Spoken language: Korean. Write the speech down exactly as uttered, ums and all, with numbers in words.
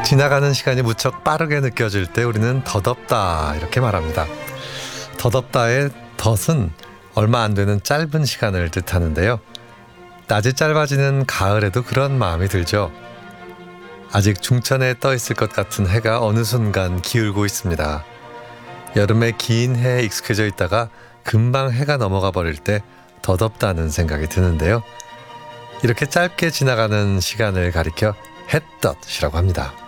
지나가는 시간이 무척 빠르게 느껴질 때 우리는 더덥다 이렇게 말합니다. 더덥다의 덧은 얼마 안 되는 짧은 시간을 뜻하는데요. 낮이 짧아지는 가을에도 그런 마음이 들죠. 아직 중천에 떠 있을 것 같은 해가 어느 순간 기울고 있습니다. 여름에 긴 해에 익숙해져 있다가 금방 해가 넘어가 버릴 때 더덥다는 생각이 드는데요. 이렇게 짧게 지나가는 시간을 가리켜 햇덧이라고 합니다.